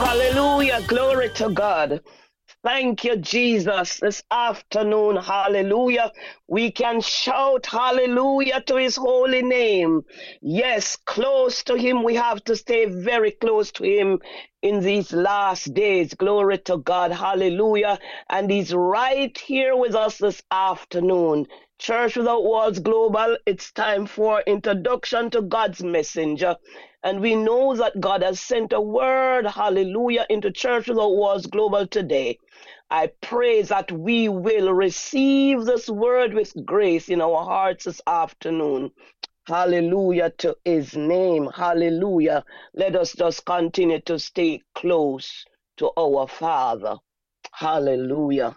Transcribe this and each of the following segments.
Hallelujah. Glory to God. Thank you, Jesus. This afternoon, hallelujah. We can shout hallelujah to his holy name. Yes, close to him. We have to stay very close to him in these last days. Glory to God. Hallelujah. And he's right here with us this afternoon. Church Without Walls Global, it's time for introduction to God's messenger. And we know that God has sent a word, hallelujah, into Church Without Walls Global today. I pray that we will receive this word with grace in our hearts this afternoon. Hallelujah to his name. Hallelujah. Let us just continue to stay close to our Father. Hallelujah.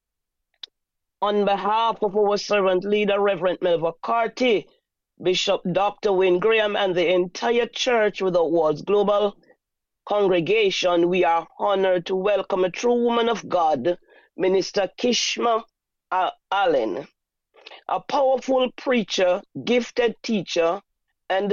On behalf of our servant leader, Reverend Melva Carty, Bishop Dr. Wayne Graham, and the entire Church Without Walls Global congregation, we are honored to welcome a true woman of God, Minister Kishma Allen, a powerful preacher, gifted teacher, and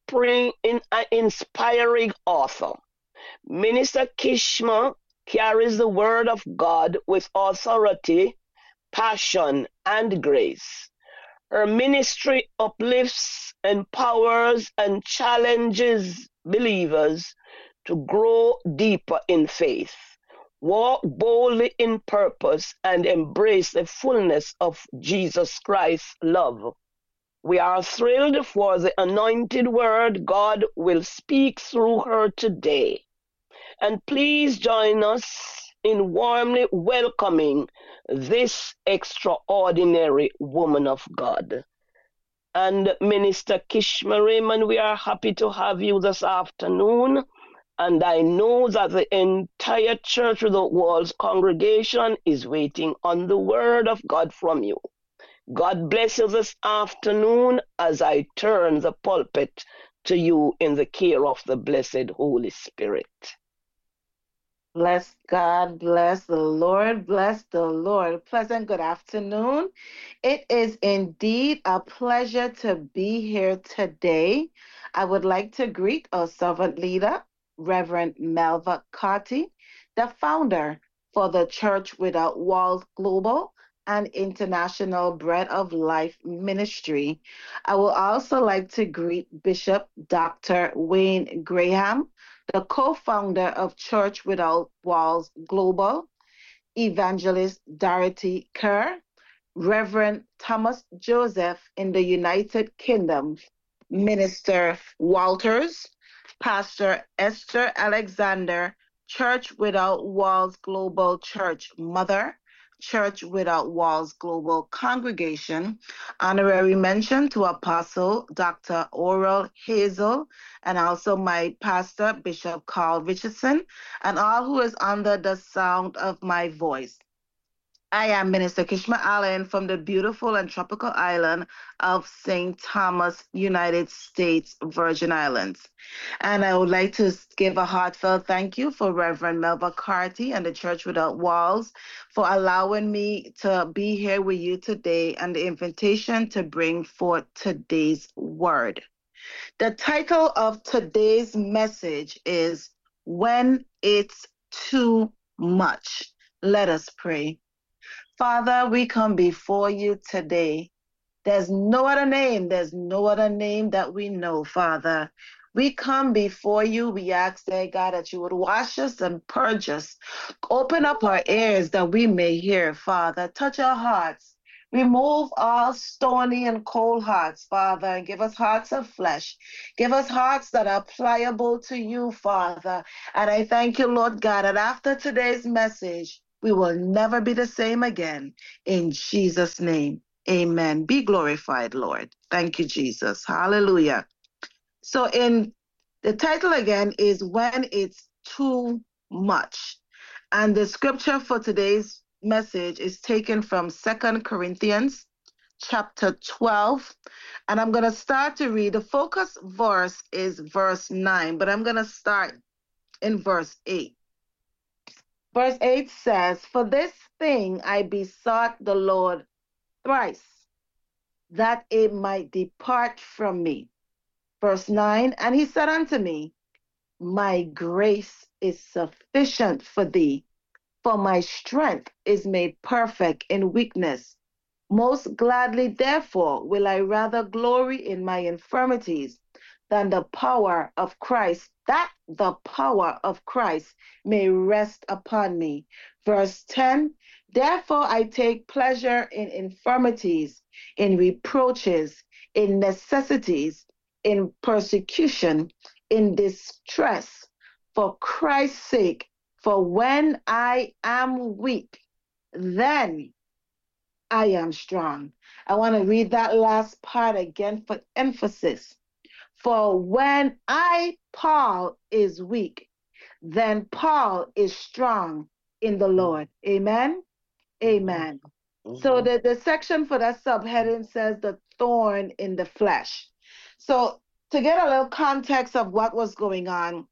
inspiring author. Minister Kishma carries the word of God with authority, passion, and grace. Her ministry uplifts, empowers, and challenges believers to grow deeper in faith, walk boldly in purpose, and embrace the fullness of Jesus Christ's love. We are thrilled for the anointed word God will speak through her today. And please join us in warmly welcoming this extraordinary woman of God. And Minister Kishma Raymond, we are happy to have you this afternoon. And I know that the entire Church Without Walls congregation is waiting on the word of God from you. God bless you this afternoon as I turn the pulpit to you in the care of the blessed Holy Spirit. Bless God, bless the Lord, bless the Lord. Pleasant good afternoon. It is indeed a pleasure to be here today. I would like to greet our servant leader, Reverend Melva Carty, the founder for the Church Without Walls Global and International Bread of Life Ministry. I will also like to greet Bishop Dr. Wayne Graham, the co-founder of Church Without Walls Global, Evangelist Dorothy Kerr, Reverend Thomas Joseph in the United Kingdom, Minister Walters, Pastor Esther Alexander, Church Without Walls Global Church Mother, Church Without Walls Global Congregation. Honorary mention to Apostle Dr. Oral Hazel, and also my pastor, Bishop Carl Richardson, and all who is under the sound of my voice. I am Minister Kishma Allen from the beautiful and tropical island of St. Thomas, United States, Virgin Islands. And I would like to give a heartfelt thank you for Reverend Melva Carty and the Church Without Walls for allowing me to be here with you today and the invitation to bring forth today's word. The title of today's message is When It's Too Much. Let us pray. Father, we come before you today. There's no other name that we know, Father. We come before you. We ask, dear God, that you would wash us and purge us. Open up our ears that we may hear, Father. Touch our hearts. Remove all stony and cold hearts, Father, and give us hearts of flesh. Give us hearts that are pliable to you, Father. And I thank you, Lord God, that after today's message, we will never be the same again. In Jesus' name, amen. Be glorified, Lord. Thank you, Jesus. Hallelujah. So in the title again is When It's Too Much. And the scripture for today's message is taken from 2 Corinthians chapter 12. And I'm going to start to read. The focus verse is verse 9, but I'm going to start in verse 8. Verse 8 says, For this thing I besought the Lord thrice, that it might depart from me. Verse 9, And he said unto me, My grace is sufficient for thee, for my strength is made perfect in weakness. Most gladly, therefore, will I rather glory in my infirmities than the power of Christ, that the power of Christ may rest upon me. Verse 10, therefore I take pleasure in infirmities, in reproaches, in necessities, in persecution, in distress, for Christ's sake. For when I am weak, then I am strong. I want to read that last part again for emphasis. For when I, Paul, is weak, then Paul is strong in the Lord. Amen? Amen. So the section for that subheading says the thorn in the flesh. So to get a little context of what was going on,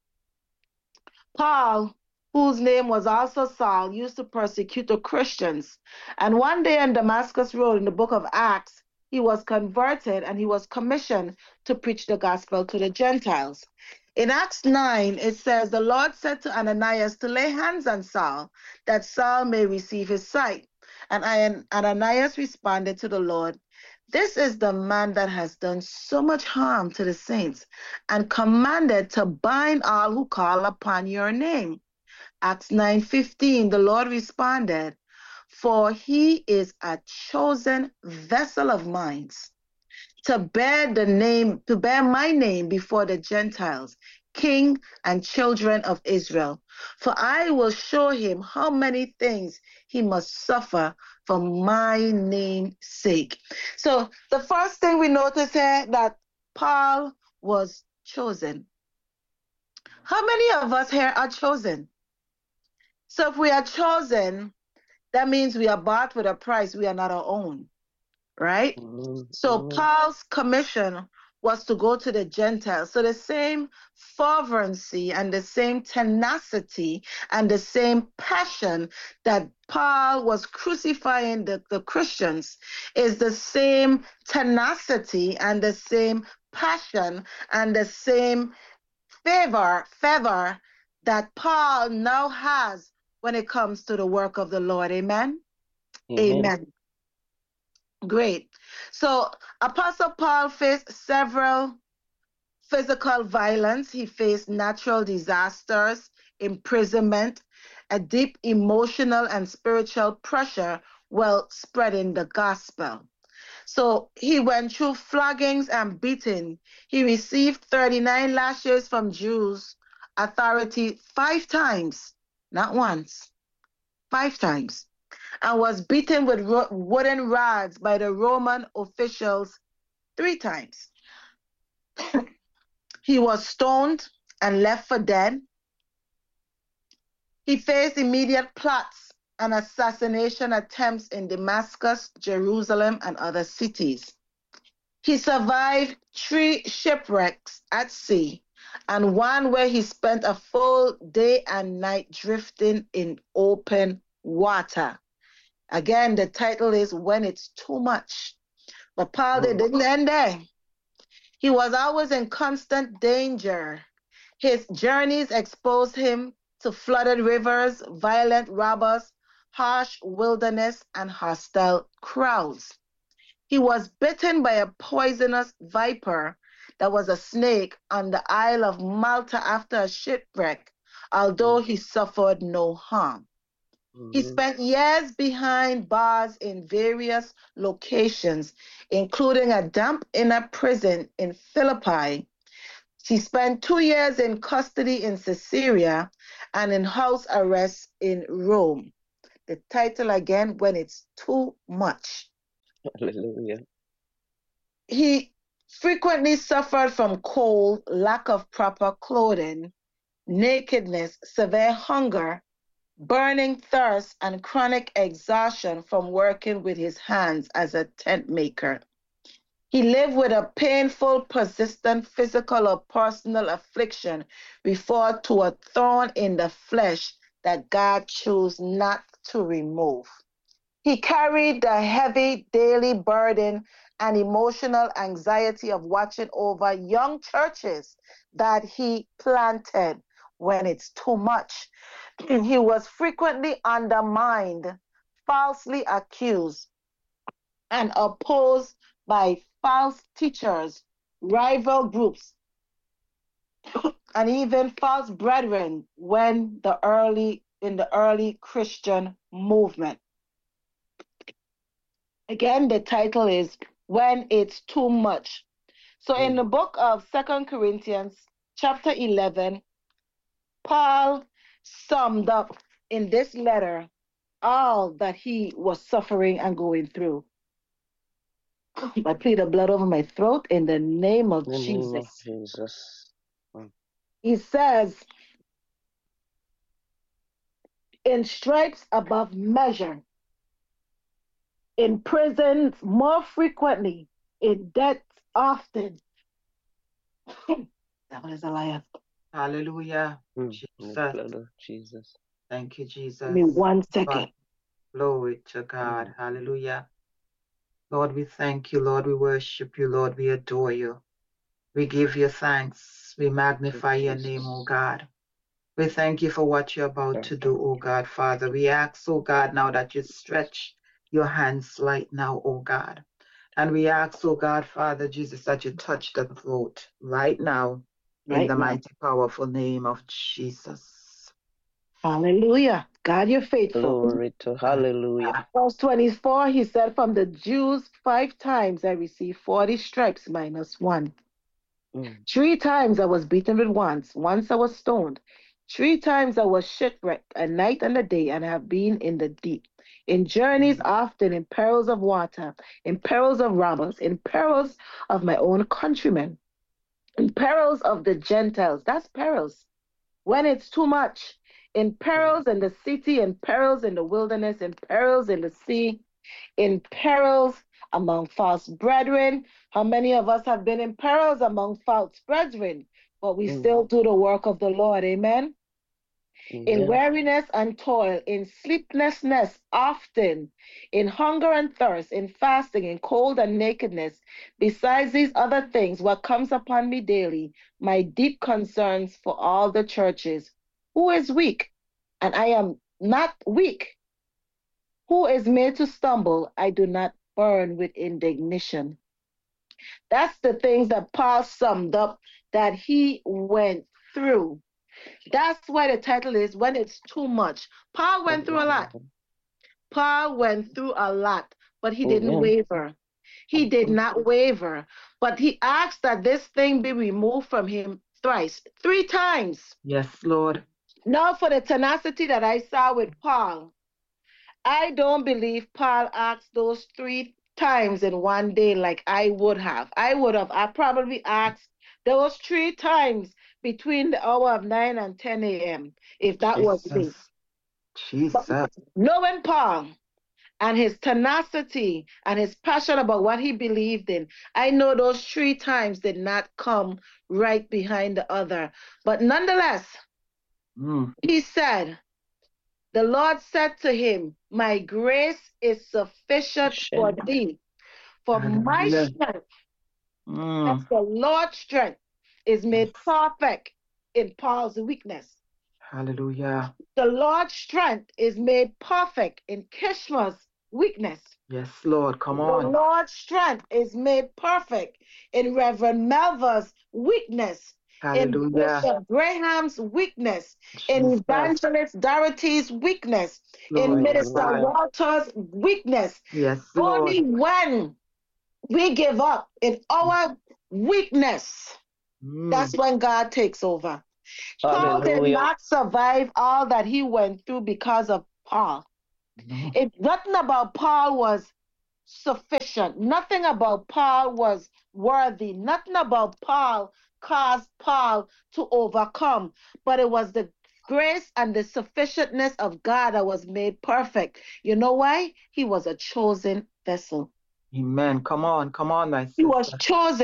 Paul, whose name was also Saul, used to persecute the Christians. And one day in Damascus Road in the book of Acts, he was converted and he was commissioned to preach the gospel to the Gentiles. In Acts 9, it says, the Lord said to Ananias to lay hands on Saul, that Saul may receive his sight. And Ananias responded to the Lord, this is the man that has done so much harm to the saints and commanded to bind all who call upon your name. Acts 9:15, the Lord responded, for he is a chosen vessel of mine to bear my name before the Gentiles, king and children of Israel. For I will show him how many things he must suffer for my name's sake. So the first thing we notice here that Paul was chosen. How many of us here are chosen? So if we are chosen, that means we are bought with a price. We are not our own, right? So Paul's commission was to go to the Gentiles. So the same fervency and the same tenacity and the same passion that Paul was crucifying the Christians is the same tenacity and the same passion and the same favor that Paul now has when it comes to the work of the Lord. Amen? Amen. Great. So Apostle Paul faced several physical violence. He faced natural disasters, imprisonment, a deep emotional and spiritual pressure while spreading the gospel. So he went through floggings and beating. He received 39 lashes from Jews authority 5 times, not once, 5 times, and was beaten with wooden rods by the Roman officials 3 times. He was stoned and left for dead. He faced immediate plots and assassination attempts in Damascus, Jerusalem, and other cities. He survived 3 shipwrecks at sea and one where he spent a full day and night drifting in open water. Again, the title is When It's Too Much. But Paul didn't end there. He was always in constant danger. His journeys exposed him to flooded rivers, violent robbers, harsh wilderness, and hostile crowds. He was bitten by a poisonous viper that was a snake on the Isle of Malta after a shipwreck, although he suffered no harm. He spent years behind bars in various locations, including a damp inner prison in Philippi. He spent 2 years in custody in Caesarea and in house arrest in Rome. The title again, When It's Too Much. Hallelujah. He frequently suffered from cold, lack of proper clothing, nakedness, severe hunger, burning thirst, and chronic exhaustion from working with his hands as a tent maker. He lived with a painful, persistent physical or personal affliction referred to a thorn in the flesh that God chose not to remove. He carried the heavy daily burden and emotional anxiety of watching over young churches that he planted when it's too much. He was frequently undermined, falsely accused, and opposed by false teachers, rival groups, and even false brethren in the early Christian movement. Again, the title is When It's Too Much. So in the book of 2 Corinthians chapter 11, Paul summed up in this letter all that he was suffering and going through. I plead the blood over my throat in the name of Jesus. He says, in stripes above measure, in prisons more frequently, in debts often. That one is a liar. Hallelujah. Jesus. Thank you, Jesus. Give me 1 second. Glory to God. Hallelujah. Lord, we thank you. Lord, we worship you. Lord, we adore you. We give you thanks. We magnify your name, oh God. We thank you for what you're about to do, oh God, Father. We ask, oh God, now that you stretch your hands right now, oh God. And we ask, oh God, Father Jesus, that you touch the throat right now in the mighty, powerful name of Jesus. Hallelujah. God, you're faithful. Glory to hallelujah. Verse 24, he said, from the Jews 5 times I received 40 stripes minus 1. 3 times I was beaten with wands. Once I was stoned. 3 times I was shipwrecked, a night and a day, and I have been in the deep. In journeys often, in perils of water, in perils of robbers, in perils of my own countrymen, in perils of the Gentiles. That's perils. When it's too much. In perils in the city, in perils in the wilderness, in perils in the sea, in perils among false brethren. How many of us have been in perils among false brethren? But we still do the work of the Lord. Amen. In weariness and toil, in sleeplessness often, in hunger and thirst, in fasting, in cold and nakedness. Besides these other things, what comes upon me daily, my deep concerns for all the churches. Who is weak? And I am not weak. Who is made to stumble? I do not burn with indignation. That's the things that Paul summed up that he went through. That's why the title is When It's Too Much. Paul went through a lot. Paul went through a lot, but he didn't waver. He did not waver. But he asked that this thing be removed from him thrice, 3 times. Yes, Lord. Now for the tenacity that I saw with Paul, I don't believe Paul asked those 3 times in one day like I would have. I probably asked those 3 times between the hour of 9 and 10 a.m. if that was me. Jesus. But knowing Paul and his tenacity and his passion about what he believed in, I know those 3 times did not come right behind the other. But nonetheless, he said, the Lord said to him, my grace is sufficient for thee. For my strength, as the Lord's strength, is made perfect in Paul's weakness. Hallelujah. The Lord's strength is made perfect in Kishma's weakness. Yes, Lord, come on. The Lord's strength is made perfect in Reverend Melva's weakness. Hallelujah. In Bishop Graham's weakness, in Evangelist Dorothy's weakness, in Minister Walter's weakness. Yes, Lord. Only when we give up in our weakness, that's when God takes over. Paul did not survive all that he went through because of Paul. Nothing about Paul was sufficient. Nothing about Paul was worthy. Nothing about Paul caused Paul to overcome. But it was the grace and the sufficientness of God that was made perfect. You know why? He was a chosen vessel. Amen. Come on, my sister. He was chosen.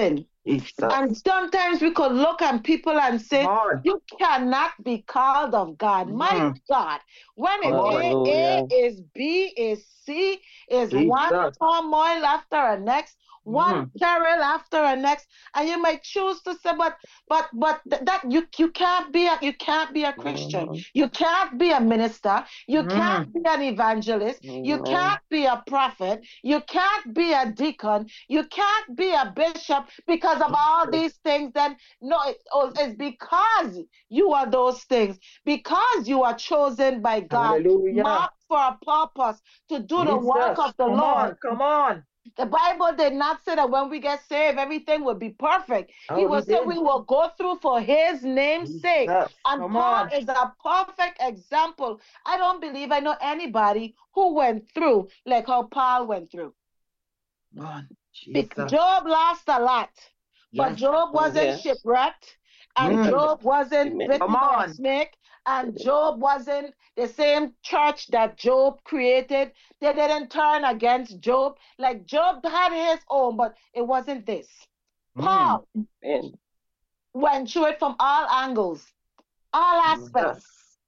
Jesus. And sometimes we could look at people and say, Lord. you cannot be called of God. My God, when Come on. it's A is B is C is one Jesus. turmoil after a next, one peril after a next, and you might choose to say, but that you can't be a Christian, you can't be a minister, you can't be an evangelist, you can't be a prophet, you can't be a deacon, you can't be a bishop because of all these things. Then no, it's because you are those things, because you are chosen by God, Hallelujah. marked for a purpose to do the work of the Lord. Come on. The Bible did not say that when we get saved, everything will be perfect. He will say we will go through for his name's sake. And Paul is a perfect example. I don't believe I know anybody who went through like how Paul went through. Job lost a lot, but Job wasn't shipwrecked, and Job wasn't bitten by a snake, and Job wasn't the same church that Job created. They didn't turn against Job. Like Job had his own, but it wasn't this. Paul went through it from all angles, all aspects.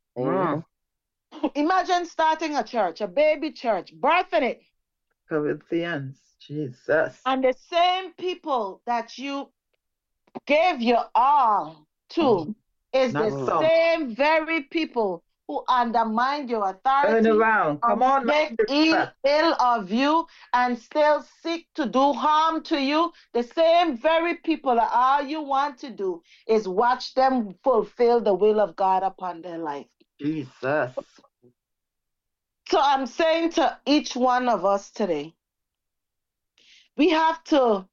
Imagine starting a church, a baby church, birthing it. Corinthians, Jesus. And the same people that you gave your all to is the same very people who undermine your authority, turn around. Come on, make ill of you, and still seek to do harm to you. The same very people that all you want to do is watch them fulfill the will of God upon their life. Jesus. So I'm saying to each one of us today, we have to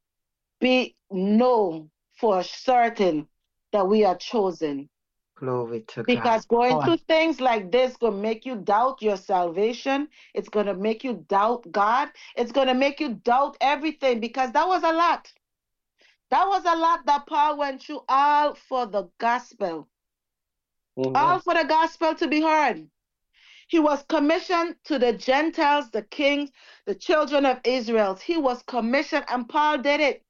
know for certain that we are chosen. Glory to God. Because going through things like this going to make you doubt your salvation. It's going to make you doubt God. It's going to make you doubt everything, because that was a lot. That was a lot that Paul went through, all for the gospel. All for the gospel to be heard. He was commissioned to the Gentiles, the kings, the children of Israel. He was commissioned, and Paul did it.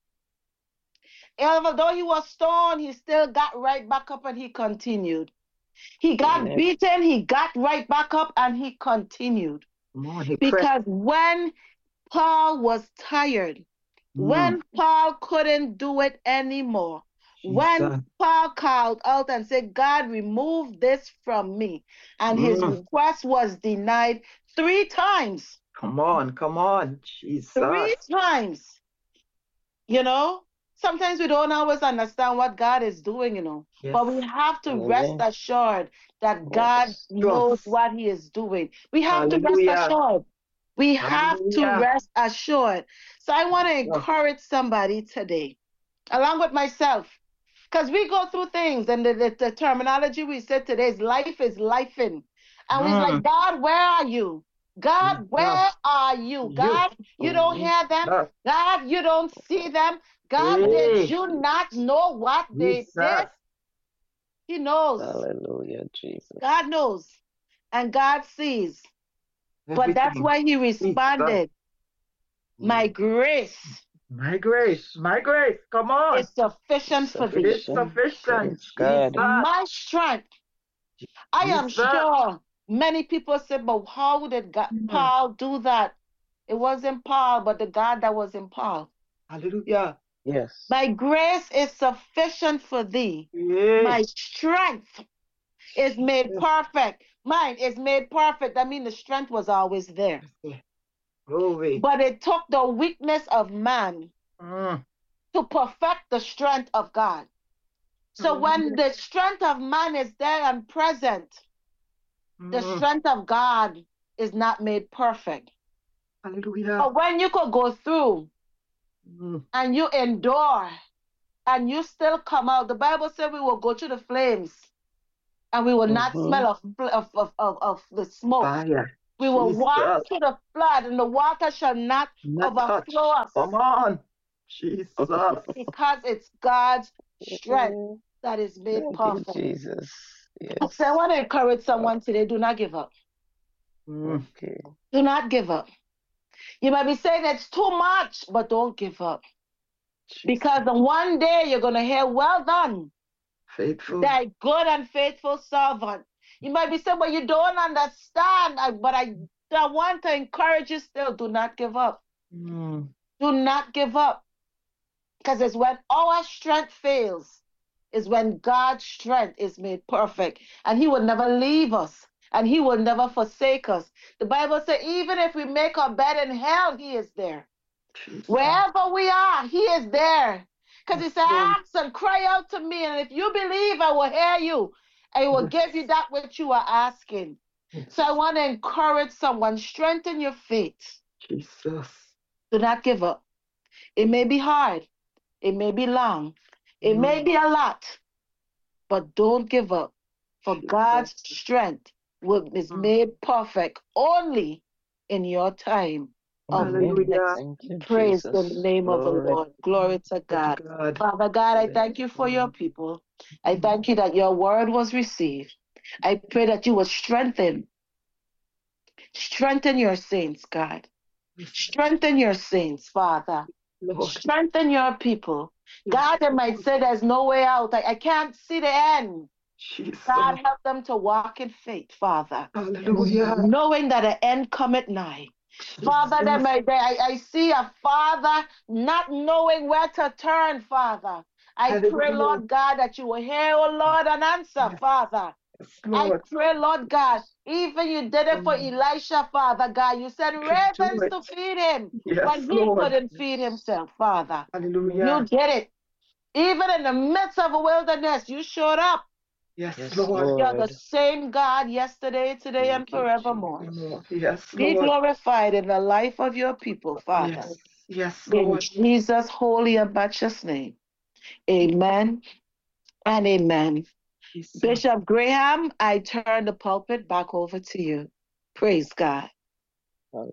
Although he was stoned, he still got right back up and he continued. He got beaten, he got right back up and he continued. Because when Paul was tired, when Paul couldn't do it anymore, when Paul called out and said, God, remove this from me, and his request was denied 3 times. Come on, Jesus. 3 times. You know, sometimes we don't always understand what God is doing, but we have to rest assured that God knows what he is doing. We have to rest assured. We have to rest assured. So I want to encourage somebody today, along with myself, because we go through things, and the terminology we said today is life is lifing. And we're like, God, where are you? God, where are you? God, you don't hear them. God, you don't see them. God, did you not know what they did? He knows. Hallelujah, Jesus. God knows. And God sees. But that's why he responded, my grace. My grace. Come on. It's sufficient for thee. It's sufficient. God. My strength. I am sure many people say, but how did Paul do that? It wasn't Paul, but the God that was in Paul. Hallelujah. Yes. My grace is sufficient for thee. Yes. My strength is made perfect. Mine is made perfect. I mean, the strength was always there. Glory. But it took the weakness of man to perfect the strength of God. So when the strength of man is there and present, the strength of God is not made perfect. Hallelujah. But when you could go through and you endure and you still come out, the Bible said we will go through the flames and we will not smell of the smoke. Fire. We will walk through the flood and the water shall not overflow us. Come on, Jesus. Because it's God's strength that is made perfect. Jesus. Yes. So I want to encourage someone today, do not give up. Okay. Do not give up. You might be saying it's too much, but don't give up. Because the one day you're going to hear, well done, Faithful. thy good and faithful servant. You might be saying, well, you don't understand, but I want to encourage you still, do not give up. Mm. Do not give up. Because it's when our strength fails, is when God's strength is made perfect. And he will never leave us. And he will never forsake us. The Bible says, even if we make our bed in hell, he is there. Jesus. Wherever we are, he is there. Because he said, Lord. ask and cry out to me. And if you believe, I will hear you. I will give you that which you are asking. Yes. So I want to encourage someone, strengthen your faith. Jesus. Do not give up. It may be hard. It may be long. It may be a lot. But don't give up. For God's strength is made perfect only in your time of Hallelujah. Thank you, praise Jesus. the name of the Glory. Lord. Glory to God. Father God, I thank you for your people. I thank you that your word was received. I pray that you will strengthen your saints, God. Strengthen your saints, Father. Lord. Strengthen your people. God, they might say there's no way out. I can't see the end. Jesus. God, help them to walk in faith, Father. Hallelujah. Knowing that the end cometh nigh. Father, I see a father not knowing where to turn, Father. I pray, Lord God, that you will hear, oh Lord, and answer, Father. I pray, Lord God, even you did it for Elisha, Father God. You sent ravens to feed him when he couldn't feed himself, Father. Hallelujah. You did it. Even in the midst of a wilderness, you showed up. Yes, Yes, Lord. You're the Lord. same God yesterday, today, and forevermore. Yes, Be Lord. glorified in the life of your people, Father. Yes, yes, In Lord. Jesus' holy and matchless name. Amen and amen. Jesus. Bishop Graham, I turn the pulpit back over to you. Praise God.